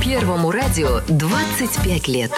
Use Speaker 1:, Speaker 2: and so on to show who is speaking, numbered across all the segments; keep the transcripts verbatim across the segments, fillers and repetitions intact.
Speaker 1: Первому радио двадцать пять лет.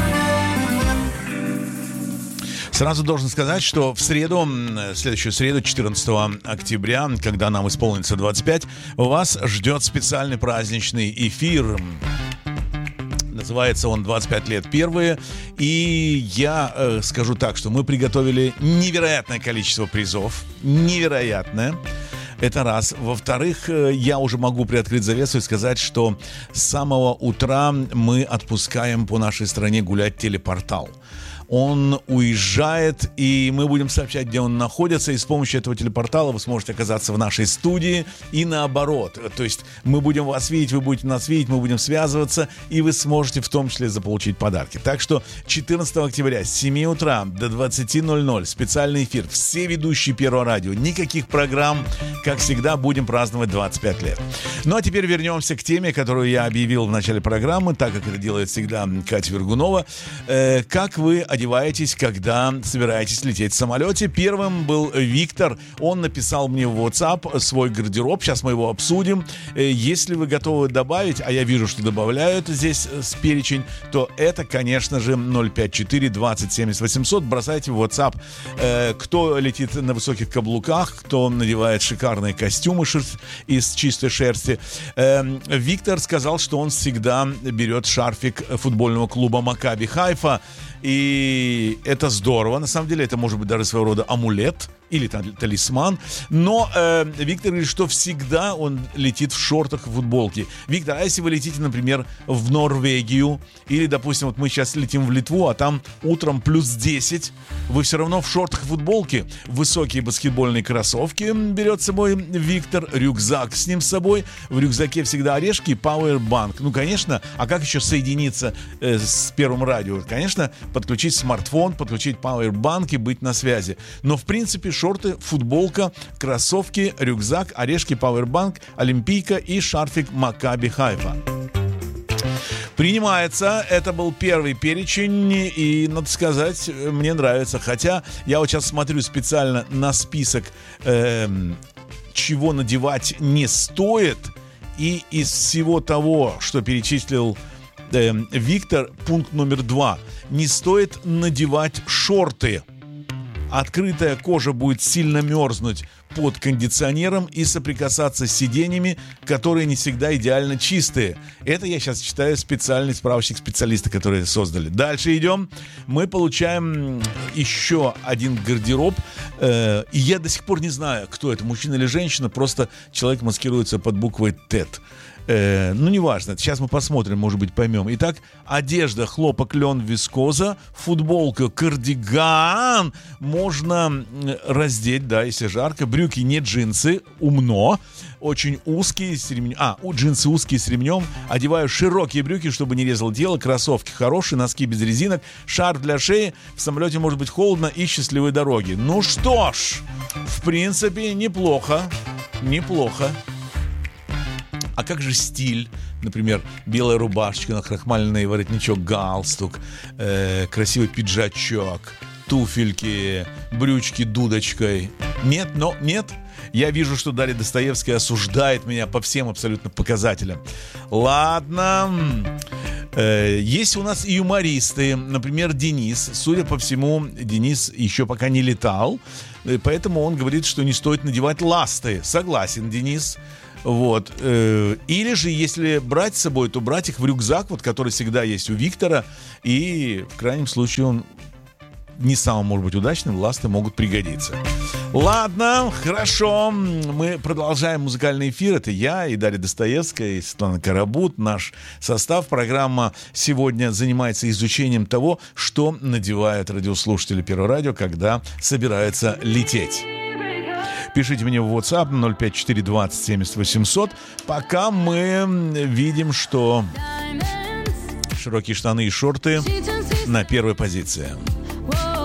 Speaker 2: Сразу должен сказать, что в среду, следующую среду, четырнадцатого октября, когда нам исполнится двадцать пять, вас ждет специальный праздничный эфир. Называется он «двадцать пять лет первые». И я э, скажу так, что мы приготовили невероятное количество призов. Невероятное. Это раз. Во-вторых, я уже могу приоткрыть завесу и сказать, что с самого утра мы отпускаем по нашей стране гулять телепортал. Он уезжает, и мы будем сообщать, где он находится, и с помощью этого телепортала вы сможете оказаться в нашей студии и наоборот. То есть мы будем вас видеть, вы будете нас видеть, мы будем связываться, и вы сможете в том числе заполучить подарки. Так что четырнадцатого октября с семи утра до двадцати ноль-ноль специальный эфир. Все ведущие Первого радио, никаких программ, как всегда, будем праздновать двадцать пять лет. Ну а теперь вернемся к теме, которую я объявил в начале программы, так как это делает всегда Катя Вергунова. Э, как вы одеваетесь, когда собираетесь лететь в самолете? Первым был Виктор. Он написал мне в WhatsApp свой гардероб. Сейчас мы его обсудим. Если вы готовы добавить, а я вижу, что добавляют здесь с перечень, то это, конечно же, ноль пять четыре двадцать семьдесят восемьсот. Бросайте в WhatsApp, кто летит на высоких каблуках, кто надевает шикарные костюмы из чистой шерсти. Виктор сказал, что он всегда берет шарфик футбольного клуба Макаби Хайфа. И это здорово, на самом деле, это может быть даже своего рода амулет или талисман. Но э, Виктор говорит, что всегда он летит в шортах и футболке. Виктор, а если вы летите, например, в Норвегию, или, допустим, вот мы сейчас летим в Литву, а там утром плюс десять, вы все равно в шортах и футболке, высокие баскетбольные кроссовки берет с собой Виктор, рюкзак с ним с собой, в рюкзаке всегда орешки и пауэрбанк. Ну, конечно, а как еще соединиться э, с Первым радио? Конечно, подключить смартфон, подключить пауэрбанк и быть на связи. Но, в принципе, шорты, футболка, кроссовки, рюкзак, орешки, пауэрбанк, олимпийка и шарфик Макаби Хайфа. Принимается. Это был первый перечень, и, надо сказать, мне нравится. Хотя я вот сейчас смотрю специально на список, э, чего надевать не стоит, и из всего того, что перечислил э, Виктор, пункт номер два. Не стоит надевать шорты. Открытая кожа будет сильно мерзнуть под кондиционером и соприкасаться с сиденьями, которые не всегда идеально чистые. Это я сейчас читаю специальный справочник специалиста, которые создали. Дальше идем. Мы получаем еще один гардероб. Э, и я до сих пор не знаю, кто это, мужчина или женщина. Просто человек маскируется под буквой ТЭТ. Э, ну, неважно. Сейчас мы посмотрим, может быть, поймем. Итак, одежда, хлопок, лен, вискоза, футболка, кардиган можно раздеть, да, если жарко. Брюки не джинсы, умно. Очень узкие с ремнем. А, у джинсы узкие с ремнем. Одеваю широкие брюки, чтобы не резал тело. Кроссовки хорошие, носки без резинок. Шарф для шеи. В самолете может быть холодно и счастливой дороги. Ну что ж, в принципе, неплохо. Неплохо. А как же стиль? Например, белая рубашечка, накрахмаленный воротничок, галстук, э, красивый пиджачок, туфельки, брючки дудочкой. Нет, но нет. Я вижу, что Дарья Достоевская осуждает меня по всем абсолютно показателям. Ладно. Э, есть у нас и юмористы. Например, Денис. Судя по всему, Денис еще пока не летал. Поэтому он говорит, что не стоит надевать ласты. Согласен, Денис. Вот. Или же, если брать с собой, то брать их в рюкзак, вот, который всегда есть у Виктора. И в крайнем случае он не самым, может быть, удачным, ласты могут пригодиться. Ладно, хорошо. Мы продолжаем музыкальный эфир. Это я и Дарья Достоевская, и Светлана Карабут. Наш состав. Программа сегодня занимается изучением того, что надевают радиослушатели Первого радио, когда собираются лететь. Пишите мне в WhatsApp ноль пять четыре двадцать семьдесят восемьсот. Пока мы видим, что широкие штаны и шорты на первой позиции.